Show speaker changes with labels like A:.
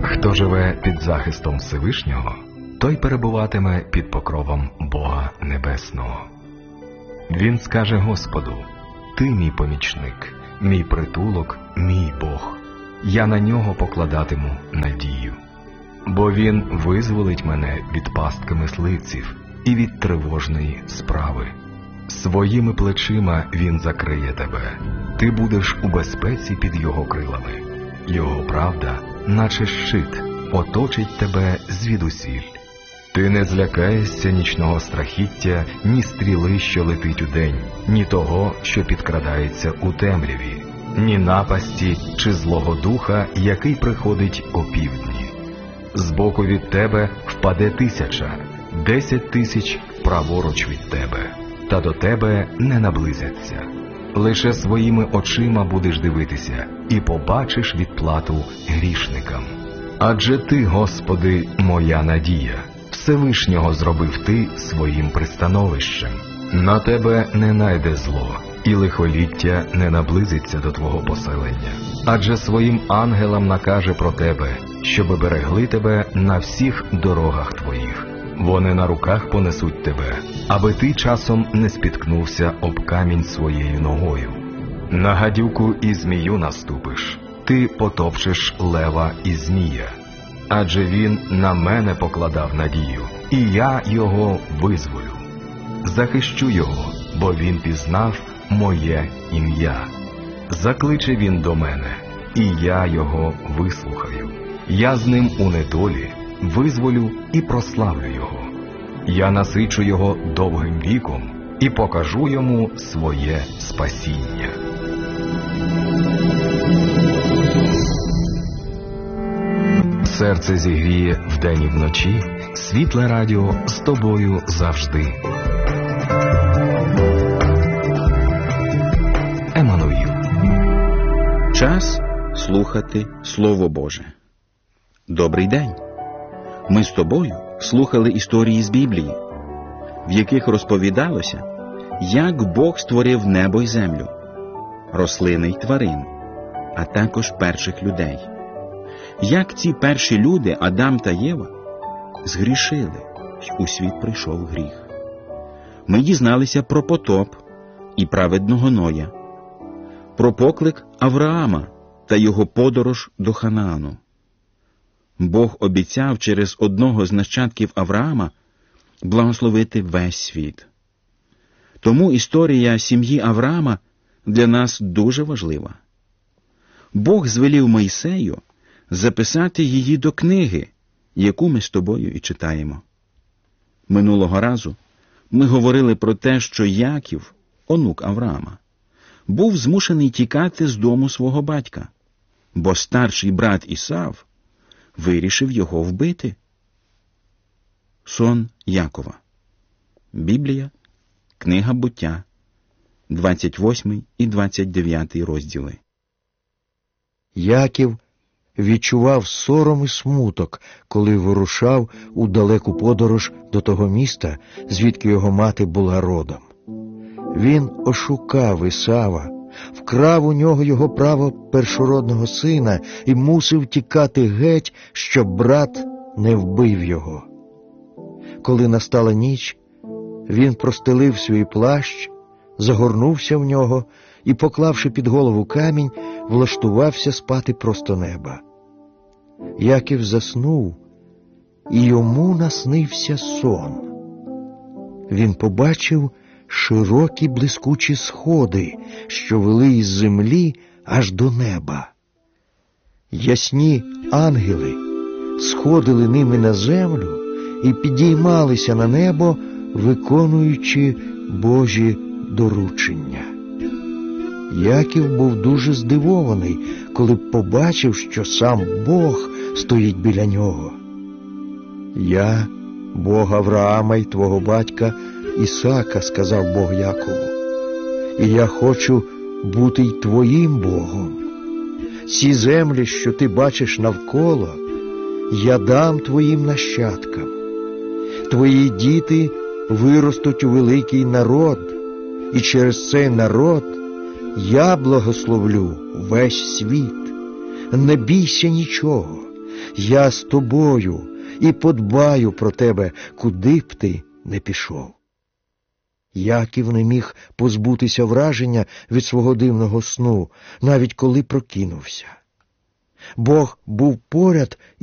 A: Хто живе під захистом Всевишнього, той перебуватиме під покровом Бога Небесного. Він скаже Господу: «Ти мій помічник, мій притулок, мій Бог. Я на нього покладатиму надію. Бо він визволить мене від пастки мисливців і від тривожної справи. Своїми плечима він закриє тебе. Ти будеш у безпеці під його крилами. Його правда, наче щит, оточить тебе звідусіль. Ти не злякаєшся нічного страхіття, ні стріли, що летить удень, ні того, що підкрадається у темряві, ні напасті чи злого духа, який приходить опівдні. Збоку від тебе впаде 1000, 10 000 праворуч від тебе, та до тебе не наблизяться. Лише своїми очима будеш дивитися і побачиш відплату грішникам. Адже ти, Господи, моя надія, Всевишнього зробив ти своїм пристановищем. На тебе не найде зло, і лихоліття не наблизиться до твого поселення. Адже своїм ангелам накаже про тебе, щоби берегли тебе на всіх дорогах твоїх. Вони на руках понесуть тебе, аби ти часом не спіткнувся об камінь своєю ногою. На гадюку і змію наступиш, ти потопчеш лева і змія. Адже він на мене покладав надію, і я його визволю. Захищу його, бо він пізнав моє ім'я. Закличе він до мене, і я його вислухаю. Я з ним у недолі визволю і прославлю його. Я насичу його довгим віком і покажу йому своє спасіння. Серце зігріє вдень і вночі, світле радіо з тобою завжди. Еммануїл.
B: Час слухати Слово Боже. Добрий день! Ми з тобою слухали історії з Біблії, в яких розповідалося, як Бог створив небо й землю, рослини й тварин, а також перших людей. Як ці перші люди, Адам та Єва, згрішили, й у світ прийшов гріх. Ми дізналися про потоп і праведного Ноя, про поклик Авраама та його подорож до Ханаану. Бог обіцяв через одного з нащадків Авраама благословити весь світ. Тому історія сім'ї Авраама для нас дуже важлива. Бог звелів Мойсею записати її до книги, яку ми з тобою і читаємо. Минулого разу ми говорили про те, що Яків, онук Авраама, був змушений тікати з дому свого батька, бо старший брат Ісав вирішив його вбити. Сон Якова. Біблія, книга Буття, 28 і 29 розділи.
C: Яків відчував сором і смуток, коли вирушав у далеку подорож до того міста, звідки його мати була родом. Він ошукав Ісава, вкрав у нього його право першородного сина і мусив тікати геть, щоб брат не вбив його. Коли настала ніч, він простелив свій плащ, загорнувся в нього і, поклавши під голову камінь, влаштувався спати просто неба. Яків заснув, і йому наснився сон. Він побачив широкі блискучі сходи, що вели із землі аж до неба. Ясні ангели сходили ними на землю і підіймалися на небо, виконуючи Божі доручення. Яків був дуже здивований, коли побачив, що сам Бог стоїть біля нього. «Я, Бог Авраама й твого батька Ісака», – сказав Бог Якову, «і я хочу бути й твоїм Богом. Ці землі, що ти бачиш навколо, я дам твоїм нащадкам. Твої діти виростуть у великий народ, і через цей народ я благословлю весь світ. Не бійся нічого, Я з тобою і подбаю про тебе, куди б ти не пішов». Яків не міг позбутися враження від свого дивного сну, навіть коли прокинувся. Бог був поряд